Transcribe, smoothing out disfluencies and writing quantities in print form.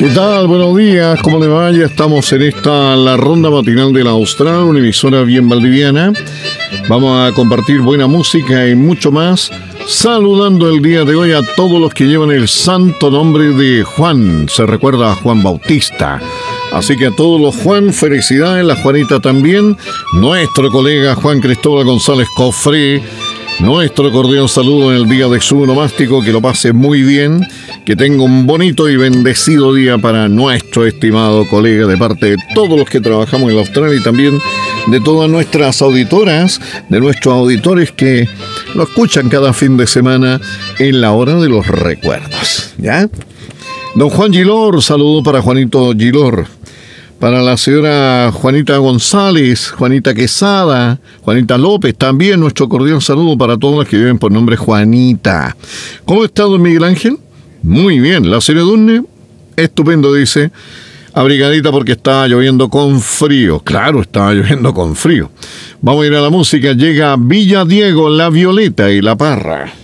¿Qué tal? Buenos días, ¿cómo le va? Ya estamos en la ronda matinal de la Austral, una emisora bien valdiviana. Vamos a compartir buena música y mucho más, saludando el día de hoy a todos los que llevan el santo nombre de Juan. Se recuerda a Juan Bautista. Así que a todos los Juan, felicidades, la Juanita también. Nuestro colega Juan Cristóbal González Cofré, nuestro cordial saludo en el día de su onomástico, que lo pase muy bien, que tenga un bonito y bendecido día para nuestro estimado colega, de parte de todos los que trabajamos en la Austral y también de todas nuestras auditoras, de nuestros auditores que lo escuchan cada fin de semana en la hora de los recuerdos, ¿ya? Don Juan Gilor, saludo para Juanito Gilor. Para la señora Juanita González, Juanita Quesada, Juanita López, también nuestro cordial saludo para todos los que viven por nombre Juanita. ¿Cómo está, don Miguel Ángel? Muy bien. La señora Dunne, estupendo, dice. Abrigadita porque estaba lloviendo con frío. Claro, estaba lloviendo con frío. Vamos a ir a la música. Llega Villa Diego, La Violeta y La Parra.